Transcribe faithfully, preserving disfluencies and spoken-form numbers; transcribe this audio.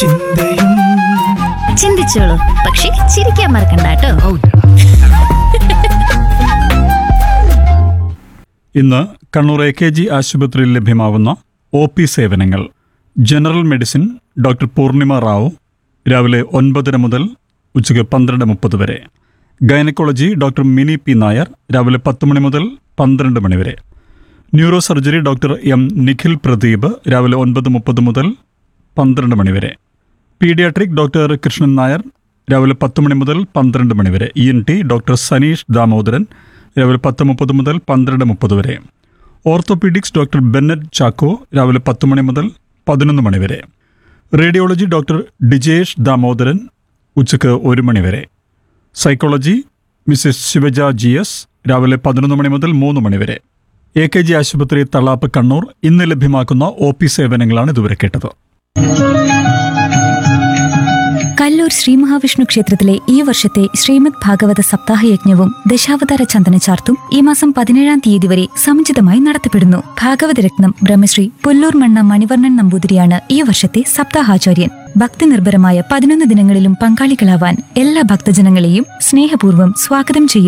ചിന്തയും ചിന്തിച്ചോളൂ, പക്ഷേ ചിരിക്കാൻ മറക്കണ്ട കേട്ടോ. ഇന്ന് കണ്ണൂർ എ കെ ജി ആശുപത്രിയിൽ ലഭ്യമാവുന്ന ഒ പി സേവനങ്ങൾ. General medicine doctor Purnima Rao രാവിലെ ഒൻപതര മുതൽ ഉച്ചയ്ക്ക് പന്ത്രണ്ട് മുപ്പത് വരെ. Gynaecology doctor mini P Nair രാവിലെ പത്ത് മണി മുതൽ പന്ത്രണ്ട് മണി വരെ. Neuro surgery doctor M Nikhil Pradeep രാവിലെ ഒൻപത് മുപ്പത് മുതൽ പന്ത്രണ്ട് മണി വരെ. പീഡിയാട്രിക് ഡോക്ടർ കൃഷ്ണൻ നായർ രാവിലെ പത്ത് മണി മുതൽ പന്ത്രണ്ട് മണി വരെ. E N T doctor Saneesh Damodaran രാവിലെ പത്ത് മുപ്പത് മുതൽ പന്ത്രണ്ട് മുപ്പത് വരെ. ഓർത്തോപീഡിക്സ് ഡോക്ടർ ബെന്നറ്റ് ചാക്കോ രാവിലെ പത്ത് മണി മുതൽ പതിനൊന്ന് മണി വരെ. റേഡിയോളജി ഡോക്ടർ ഡിജേഷ് ദാമോദരൻ ഉച്ചയ്ക്ക് ഒരു മണി വരെ. Psychology Mrs Shivaja G S രാവിലെ പതിനൊന്ന് മണി മുതൽ മൂന്ന് മണി വരെ. എ കെ ജി ആശുപത്രി തളാപ്പ് കണ്ണൂർ ഇന്ന് ലഭ്യമാക്കുന്ന ഒ പി സേവനങ്ങളാണ് ഇതുവരെ കേട്ടത്. കല്ലൂർ ശ്രീ മഹാവിഷ്ണു ക്ഷേത്രത്തിലെ ഈ വർഷത്തെ ശ്രീമദ് ഭാഗവത സപ്താഹയജ്ഞവും ദശാവതാര ചന്ദനചാർത്തും ഈ മാസം പതിനേഴാം തീയതി വരെ സമുചിതമായി നടത്തപ്പെടുന്നു. ഭാഗവതരത്നം ബ്രഹ്മശ്രീ പുല്ലൂർ മണ്ണ മണിവർണ്ണൻ നമ്പൂതിരിയാണ് ഈ വർഷത്തെ സപ്താഹാചാര്യൻ. ഭക്തി നിർഭരമായ പതിനൊന്ന് ദിനങ്ങളിലും പങ്കാളികളാവാൻ എല്ലാ ഭക്തജനങ്ങളെയും സ്നേഹപൂർവ്വം സ്വാഗതം ചെയ്യുന്നു.